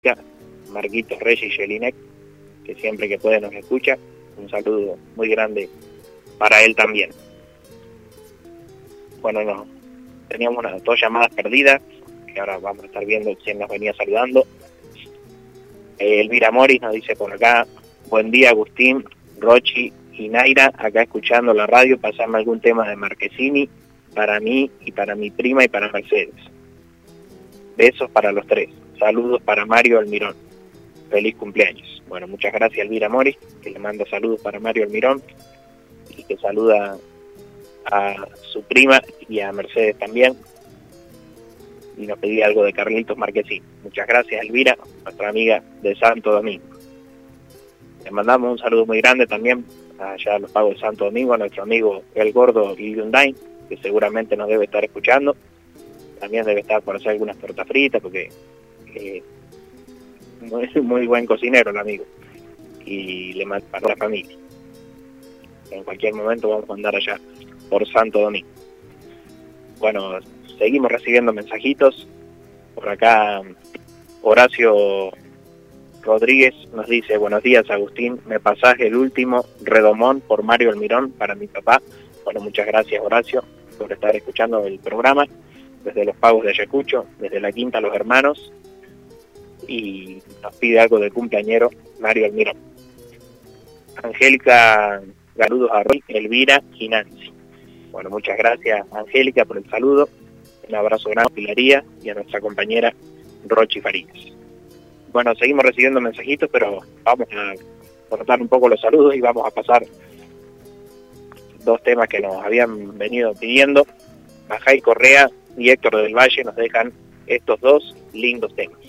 Marquitos Reyes y Jelinek, que siempre que puede nos escucha. Un saludo muy grande para él también. Bueno, no, teníamos dos llamadas perdidas, que ahora vamos a estar viendo quién nos venía saludando. Elvira Moris nos dice por acá: buen día Agustín, Rochi y Naira, acá escuchando la radio, pasarme algún tema de Marquezini para mí y para mi prima y para Mercedes. Besos para los tres. Saludos para Mario Almirón. Feliz cumpleaños. Bueno, muchas gracias Elvira Moris, que le manda saludos para Mario Almirón y que saluda a su prima y a Mercedes también. Y nos pedía algo de Carlitos Marquezini. Muchas gracias Elvira, nuestra amiga de Santo Domingo. Le mandamos un saludo muy grande también allá a los Pagos de Santo Domingo, a nuestro amigo El Gordo y Hyundai, que seguramente nos debe estar escuchando. También debe estar por hacer algunas tortas fritas, porque muy buen cocinero el amigo. Y le manda para la familia. En cualquier momento vamos a andar allá por Santo Domingo. Bueno, seguimos recibiendo mensajitos. Por acá Horacio Rodríguez nos dice: buenos días Agustín, me pasás el último Redomón por Mario Almirón para mi papá. Bueno, muchas gracias Horacio por estar escuchando el programa desde los Pagos de Ayacucho, desde la Quinta Los Hermanos, y nos pide algo de cumpleañero Mario Almirón. Angélica, saludos a Roy, Elvira y Nancy. Bueno, muchas gracias Angélica por el saludo. Un abrazo grande a Pilaría y a nuestra compañera Rochi Farías. Bueno, seguimos recibiendo mensajitos, pero vamos a cortar un poco los saludos y vamos a pasar dos temas que nos habían venido pidiendo. Majay Correa y Héctor del Valle nos dejan estos dos lindos temas.